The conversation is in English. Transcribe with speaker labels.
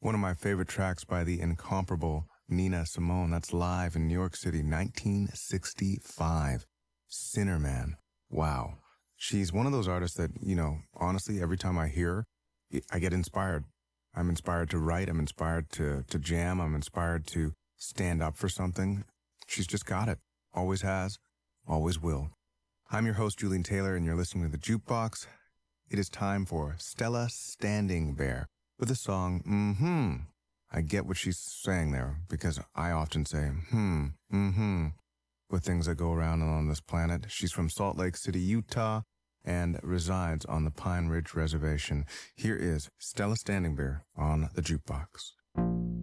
Speaker 1: One of my favorite tracks by the incomparable Nina Simone. That's live in New York City, 1965. Sinner Man. Wow. She's one of those artists that, honestly, every time I hear her, I get inspired. I'm inspired to write. I'm inspired to jam. I'm inspired to stand up for something. She's just got it. Always has. Always will. I'm your host, Julian Taylor, and you're listening to The Jukebox. It is time for Stella Standing Bear with the song, I get what she's saying there, because I often say, with things that go around on this planet. She's from Salt Lake City, Utah, and resides on the Pine Ridge Reservation. Here is Stella Standing Bear on The Jukebox.